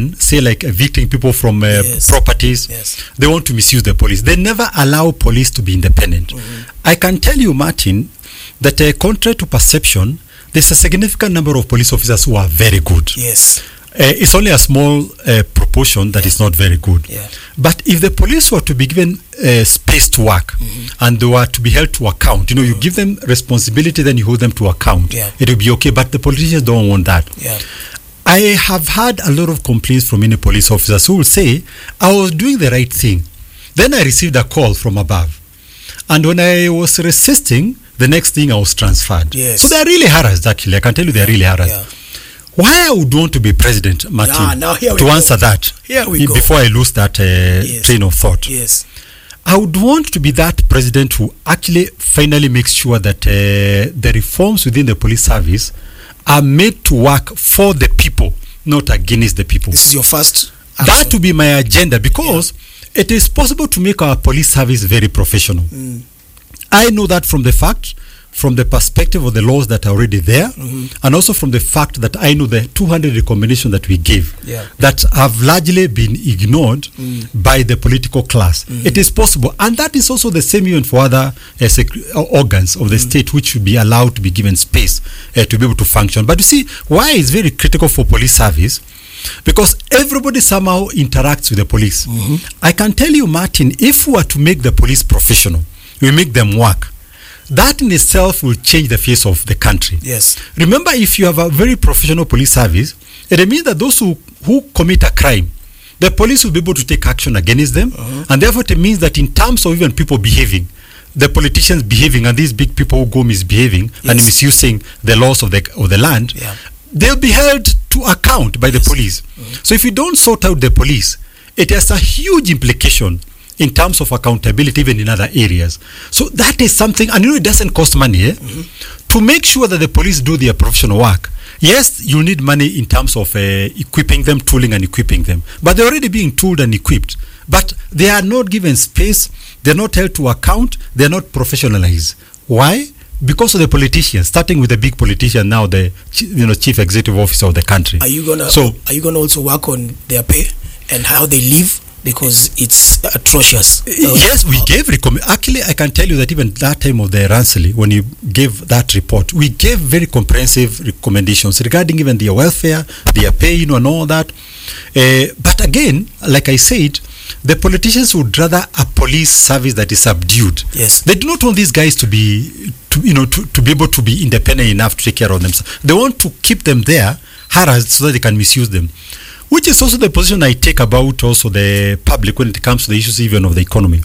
even say like evicting people from properties. They want to misuse the police. They never allow police to be independent. I can tell you, Martin, that contrary to perception, there's a significant number of police officers who are very good. It's only a small proportion that is not very good. But if the police were to be given space to work and they were to be held to account, you give them responsibility, then you hold them to account. It will be okay. But the politicians don't want that. I have had a lot of complaints from many police officers who will say, I was doing the right thing. Then I received a call from above. And when I was resisting, the next thing I was transferred. So they are really harassed, actually. I can tell you they are really harassed. Why I would want to be president, Martin, to answer that, before I lose that train of thought. I would want to be that president who actually finally makes sure that the reforms within the police service are made to work for the people, not against the people. This is your first action. That would be my agenda, because it is possible to make our police service very professional. I know that from the perspective of the laws that are already there, and also from the fact that I know the 200 recommendations that we gave that have largely been ignored by the political class. It is possible, and that is also the same even for other organs of the state, which should be allowed to be given space to be able to function. But you see, why it's very critical for police service? Because everybody somehow interacts with the police. I can tell you, Martin, if we were to make the police professional, we make them work, that in itself will change the face of the country. Remember, if you have a very professional police service, it means that those who commit a crime, the police will be able to take action against them, and therefore it means that in terms of even people behaving, the politicians behaving, and these big people who go misbehaving and misusing the laws of the land, they'll be held to account by the police. So if you don't sort out the police, it has a huge implication in terms of accountability even in other areas. So that is something, and it doesn't cost money to make sure that the police do their professional work. Yes, you need money in terms of equipping them, tooling and equipping them, but they're already being tooled and equipped, but they are not given space, they're not held to account, they're not professionalized. Why? Because of the politicians, starting with the big politician, now the chief executive officer of the country. Are you gonna also work on their pay and how they live? Because it's atrocious. Yes, we gave actually, I can tell you that even that time of the Ransely, when you gave that report, we gave very comprehensive recommendations regarding even their welfare, their pay, and all that. But again, like I said, the politicians would rather a police service that is subdued. They do not want these guys to be able to be independent enough to take care of themselves. They want to keep them there, harassed, so that they can misuse them. Which is also the position I take about also the public when it comes to the issues even of the economy.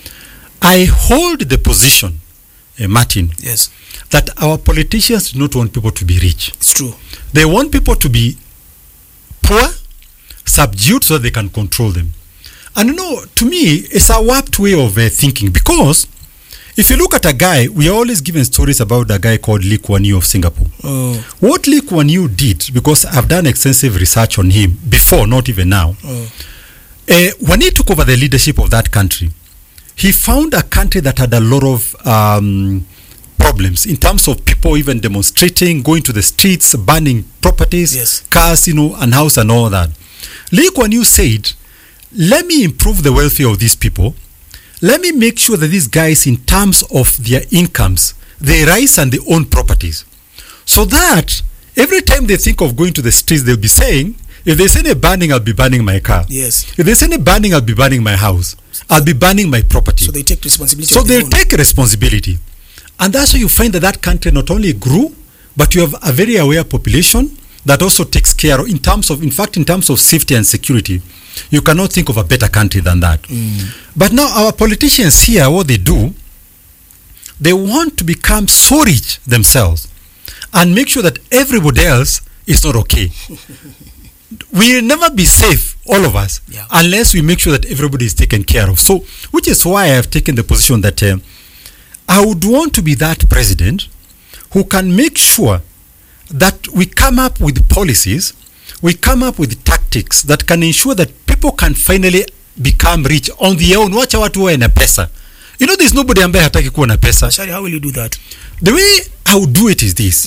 I hold the position, Martin, that our politicians do not want people to be rich. It's true. They want people to be poor, subdued, so that they can control them. And to me, it's a warped way of thinking, because if you look at a guy, we are always given stories about a guy called Lee Kuan Yew of Singapore. What Lee Kuan Yew did, because I've done extensive research on him before, not even now, when he took over the leadership of that country, he found a country that had a lot of problems in terms of people even demonstrating, going to the streets, burning properties, cars, and house and all that. Lee Kuan Yew said, let me improve the welfare of these people. Let me make sure that these guys, in terms of their incomes, they rise and they own properties. So that every time they think of going to the streets, they'll be saying, if there's any burning, I'll be burning my car. If there's any burning, I'll be burning my house. I'll be burning my property. So they take responsibility. So they'll take responsibility. And that's why you find that country not only grew, but you have a very aware population that also takes care of, in terms of safety and security. You cannot think of a better country than that. But now our politicians here, what they do, they want to become so rich themselves and make sure that everybody else is not okay. We will never be safe, all of us, unless we make sure that everybody is taken care of. So, which is why I have taken the position that I would want to be that president who can make sure that we come up with policies, we come up with tactics that can ensure that people can finally become rich on their own. Wacha watu wawe na pesa. There's nobody ambaye hataki kuwa na pesa. Shari, how will you do that? The way I would do it is this.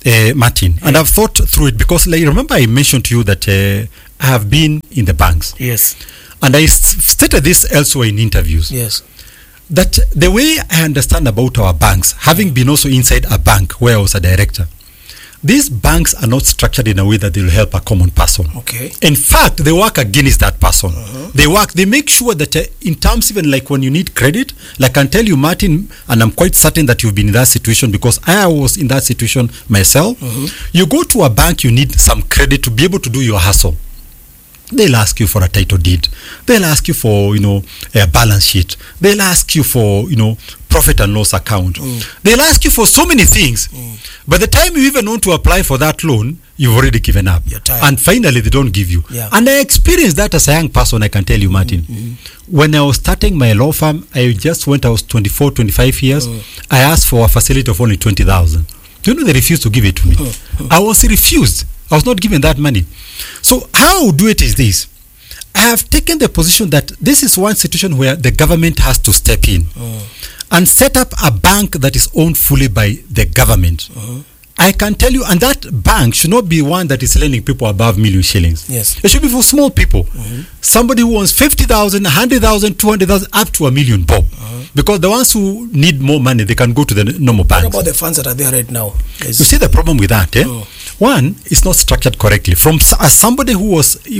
Martin, and I've thought through it because, like, remember I mentioned to you that I have been in the banks. Yes. And I stated this elsewhere in interviews. Yes. That the way I understand about our banks, having been also inside a bank where I was a director, these banks are not structured in a way that they will help a common person. Okay. In fact, they work against that person. They make sure that in terms, even like when you need credit, like I can tell you, Martin, and I'm quite certain that you've been in that situation because I was in that situation myself. You go to a bank, you need some credit to be able to do your hustle. They'll ask you for a title deed. They'll ask you for, a balance sheet. They'll ask you for, profit and loss account. They'll ask you for so many things. By the time you even want to apply for that loan, you've already given up. You're tired. And finally, they don't give you. Yeah. And I experienced that as a young person, I can tell you, Martin. When I was starting my law firm, I was 24, 25 years. I asked for a facility of only 20,000. They refused to give it to me. I was refused. I was not given that money. So how I would do it is this. I have taken the position that this is one situation where the government has to step in and set up a bank that is owned fully by the government. I can tell you, and that bank should not be one that is lending people above million shillings. Yes. It should be for small people. Somebody who wants 50,000, 100,000, 200,000, up to $1 million, Bob. Because the ones who need more money, they can go to the normal banks. What about the funds that are there right now? You see the problem with that, One, it's not structured correctly. From somebody who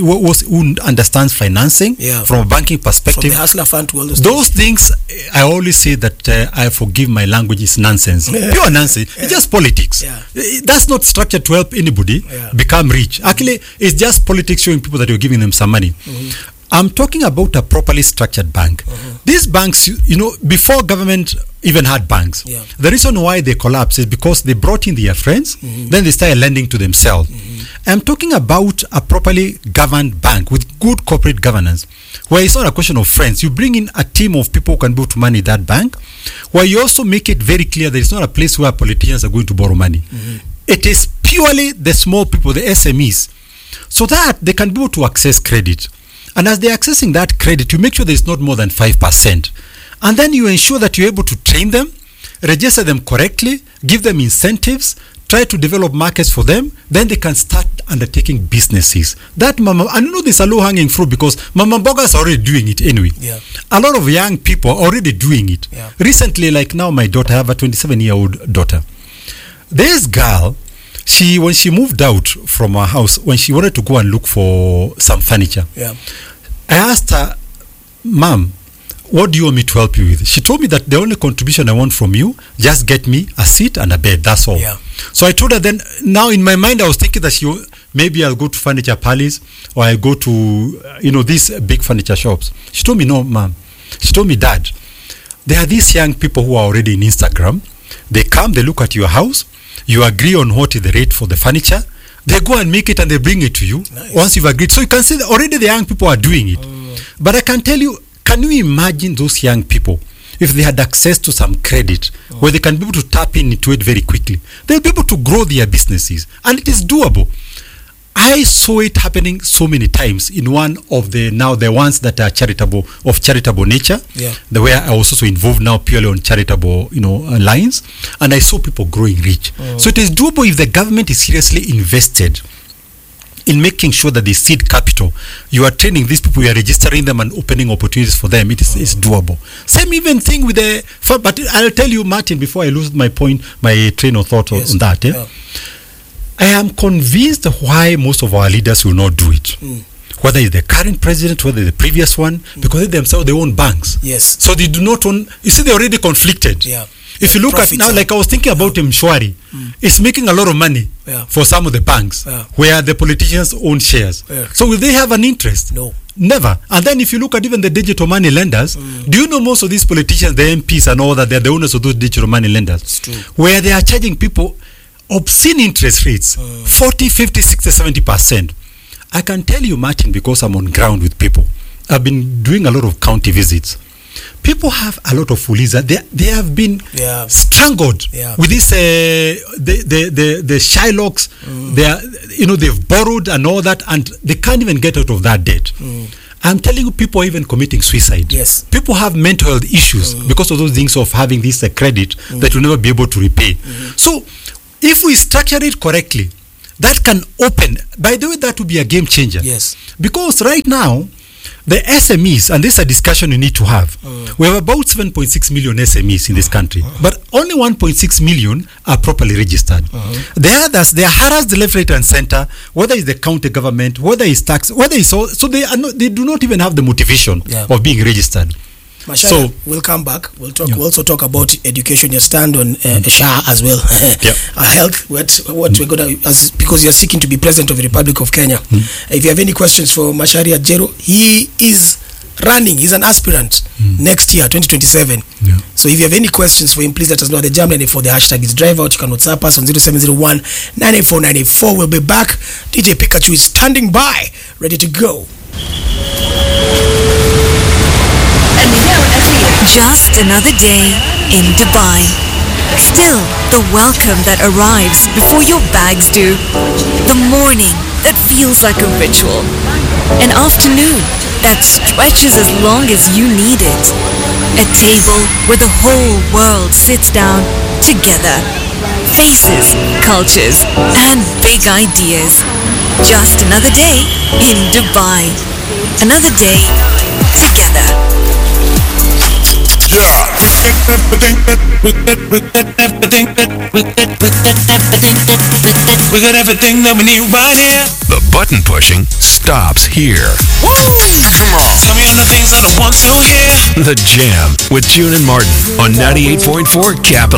understands financing, from a banking perspective, from the Hustler Fund to all those things, I always say that I forgive my language, is nonsense. Pure nonsense. It's just politics. That's not structured to help anybody become rich. Actually, it's just politics showing people that you're giving them some money. I'm talking about a properly structured bank. These banks, before government even had banks, the reason why they collapsed is because they brought in their friends, then they started lending to themselves. I'm talking about a properly governed bank with good corporate governance, where it's not a question of friends. You bring in a team of people who can put money in that bank, where you also make it very clear that it's not a place where politicians are going to borrow money. It is purely the small people, the SMEs, so that they can be able to access credit. And as they're accessing that credit, you make sure there's not more than 5%. And then you ensure that you're able to train them, register them correctly, give them incentives, try to develop markets for them. Then they can start undertaking businesses. That I know this is a low-hanging fruit because Mama Mbogas are already doing it anyway. A lot of young people are already doing it. Recently, like now my daughter, I have a 27-year-old daughter. This girl, when she moved out from her house, when she wanted to go and look for some furniture, I asked her, Mom, what do you want me to help you with? She told me that the only contribution I want from you, just get me a seat and a bed, that's all. So I told her then, now in my mind I was thinking that maybe I'll go to Furniture Palace or I'll go to, these big furniture shops. She told me, no, Mom. She told me, Dad, there are these young people who are already in Instagram. They come, they look at your house, you agree on what is the rate for the furniture, they go and make it and they bring it to you once you've agreed. So you can see that already the young people are doing it. But I can tell you, can you imagine those young people if they had access to some credit where they can be able to tap into it very quickly? They'll be able to grow their businesses, and it is doable. I saw it happening so many times in one of the ones that are of charitable nature. The way I was also involved now purely on charitable, lines, and I saw people growing rich. So it is doable if the government is seriously invested in making sure that they seed capital. You are training these people, you are registering them and opening opportunities for them. It's doable. Same even thing with but I'll tell you, Martin, before I lose my train of thought on that. I am convinced why most of our leaders will not do it. Whether it's the current president, whether the previous one, because they themselves, they own banks. So they do not own, you see, they're already conflicted. If you look at now, like I was thinking about Mshwari, it's making a lot of money for some of the banks where the politicians own shares. So will they have an interest? No. Never. And then if you look at even the digital money lenders, do you know most of these politicians, the MPs and all that, they're the owners of those digital money lenders? It's true. Where they are charging people obscene interest rates, 40, 50, 60, 70%. I can tell you, Martin, because I'm on ground with people. I've been doing a lot of county visits. People have a lot of fuliza. They have been strangled with this the Shylocks. They've borrowed and all that, and they can't even get out of that debt. I'm telling you, people are even committing suicide. People have mental health issues because of those things of having this credit that will never be able to repay. So if we structure it correctly, that can open. By the way, that would be a game changer. Yes. Because right now, the SMEs, and this is a discussion we need to have, we have about 7.6 million SMEs in this country, but only 1.6 million are properly registered. The others, they are harassed left, right, and center, whether it's the county government, whether it's tax, whether it's so they are not, they do not even have the motivation of being registered. Macharia, we'll come back. We'll talk. We'll also talk about education. Your stand on SHA as well. Health. What we're gonna, because you're seeking to be president of the Republic of Kenya. If you have any questions for Macharia Jero, he is running. He's an aspirant next year, 2027. So if you have any questions for him, please let us know. The jam line for the hashtag is drive out. You can WhatsApp us on 0701 984 984. We'll be back. DJ Pikachu is standing by, ready to go. Just another day in Dubai. Still, the welcome that arrives before your bags do. The morning that feels like a ritual. An afternoon that stretches as long as you need it. A table where the whole world sits down together. Faces, cultures, and big ideas. Just another day in Dubai. Another day together. We got everything that we need right here. The button pushing stops here. Woo! Come on. Tell me all the things that I want to hear. The Jam with June and Martin on 98.4 Capital.